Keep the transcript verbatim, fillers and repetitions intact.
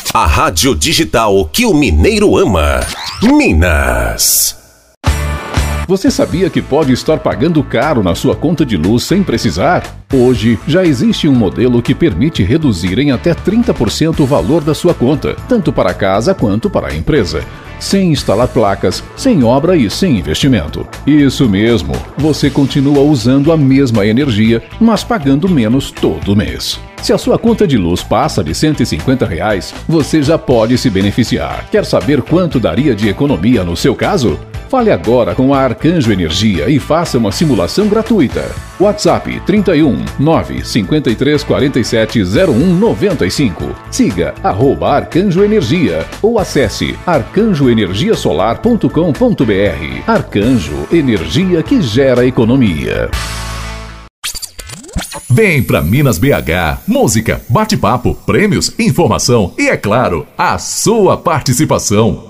A rádio digital que o mineiro ama. Minas. Você sabia que pode estar pagando caro na sua conta de luz sem precisar? Hoje, já existe um modelo que permite reduzir em até trinta por cento o valor da sua conta, tanto para a casa quanto para a empresa, sem instalar placas, sem obra e sem investimento. Isso mesmo, você continua usando a mesma energia, mas pagando menos todo mês. Se a sua conta de luz passa de cento e cinquenta reais, você já pode se beneficiar. Quer saber quanto daria de economia no seu caso? Fale agora com a Arcanjo Energia e faça uma simulação gratuita. WhatsApp trinta e um, nove, cinquenta e três, quarenta e sete, zero um, noventa e cinco. Siga arroba Arcanjo Energia ou acesse arcanjo energia solar ponto com ponto br. Arcanjo, energia que gera economia. Vem pra Minas B H, música, bate-papo, prêmios, informação e, é claro, a sua participação.